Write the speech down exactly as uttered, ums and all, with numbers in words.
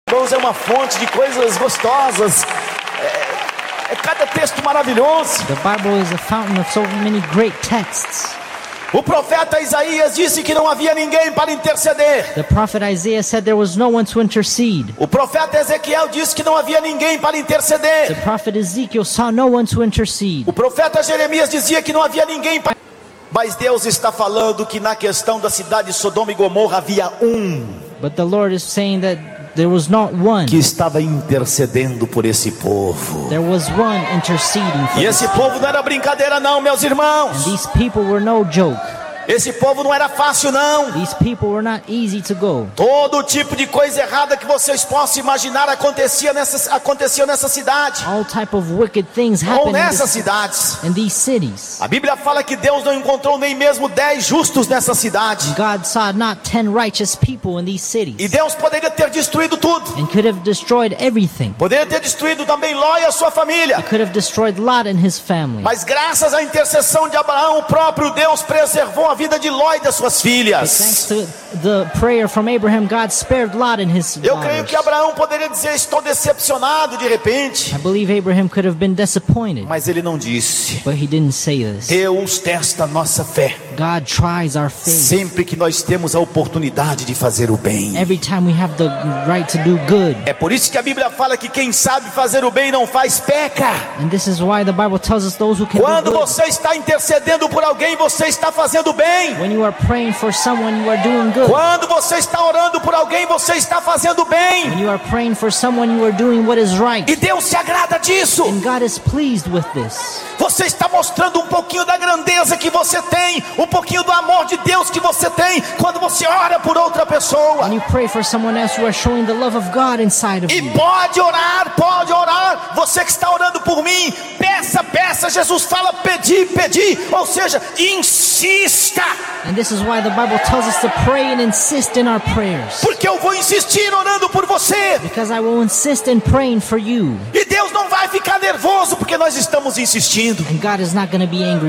Deus é uma fonte de coisas gostosas. É, é cada texto maravilhoso. The Bible is a fountain of so many great texts. O profeta Isaías disse que não havia ninguém para interceder. The prophet Isaiah said there was no one to intercede. O profeta Ezequiel disse que não havia ninguém para The interceder. prophet Ezekiel saw no one to intercede. O profeta Jeremias dizia que não havia ninguém para... Mas Deus está falando que na questão da cidade de Sodoma e Gomorra havia um But the Lord is saying that there was not one. que estava intercedendo por esse povo. There was one interceding for E them. esse povo não era brincadeira não, meus irmãos. These people were no joke. Esse povo não era fácil não. These people were not easy to go. Todo tipo de coisa errada que vocês possam imaginar acontecia nessa, aconteceu nessa cidade. All type of wicked things Ou happen in, nessas this, cidades. in these cities. A Bíblia fala que Deus não encontrou nem mesmo dez justos nessa cidade. God saw not ten righteous people in these E cities Deus poderia ter destruído tudo. and could have destroyed everything. Poderia ter destruído também Ló e a sua família. He could have destroyed Lot and his family. Mas graças à intercessão de Abraão, o próprio Deus preservou a vida de Ló e das suas Thanks filhas. to the prayer from Abraham, God spared Lot and his Eu creio daughters. que Abraão poderia dizer: estou decepcionado de repente. I believe Abraham could have been disappointed, Mas ele não disse. but he didn't say this. Deus testa a nossa fé God tries our faith. sempre que nós temos a oportunidade de fazer o bem. Every time we have the right to do good. É por isso que a Bíblia fala que quem sabe fazer o bem não faz, peca. And this is why the Bible tells us those who can Quando do good. você está intercedendo por alguém, você está fazendo bem. When you are praying for someone, you are doing good. Quando você está orando por alguém, você está fazendo bem. When you are praying for someone, you are doing what is right. E Deus se agrada disso. And God is pleased with this. Você está mostrando um pouquinho da grandeza que você tem, um pouquinho do amor de Deus que você tem quando você ora por outra pessoa. When you pray for someone else, you are showing the love of God inside of E you. pode orar, pode orar. Você que está orando por mim, peça, peça. Jesus fala pedir, pedir. Ou seja, insista. And this is why the Bible tells us to pray and insist in our prayers. Porque eu vou insistir orando por você. Because I will insist in praying for you. E Deus não vai ficar nervoso porque nós estamos insistindo. And God is not going to be angry